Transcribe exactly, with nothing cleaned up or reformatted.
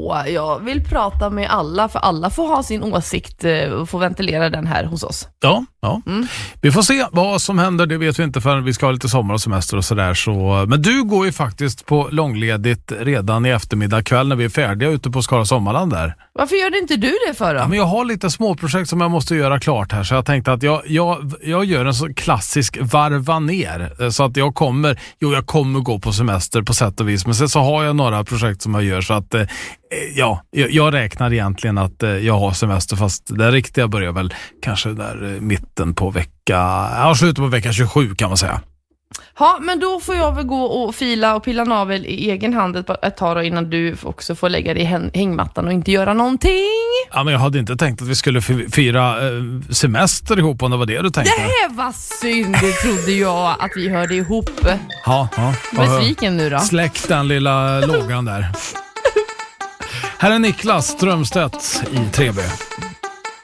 på. Jag vill prata med alla, för alla får ha sin åsikt och få ventilera den här hos oss. Ja, ja. Mm. Vi får se vad som händer, det vet vi inte förrän vi ska ha lite sommar och semester och sådär. Så. Men du går ju faktiskt på långledigt redan i eftermiddag kväll när vi är färdiga ute på Skara Sommarland där. Varför gör inte du det för då? Ja, men jag har lite småprojekt som jag måste göra klart här, så jag tänkte att jag, jag, jag gör en så klassisk varva ner, så att jag kommer, jo jag kommer gå på semester på sätt och vis, men sen så har jag några projekt som jag gör, så att eh, ja, jag, jag räknar egentligen att eh, jag har semester, fast det riktiga börjar väl kanske där eh, mitten på vecka, ja, slutet på vecka tjugosju kan man säga. Ja, men då får jag väl gå och fila och pilla navel i egen hand ett, ett tag då, innan du också får lägga dig i häng- hängmattan och inte göra någonting. Ja, men jag hade inte tänkt att vi skulle fira eh, semester ihop, om det var det du tänkte. Det var synd, det trodde jag att vi hörde ihop. Ja, ja. Besviken nu då. Släck den lilla lågan där. Här är Niklas Strömstedt i tre B.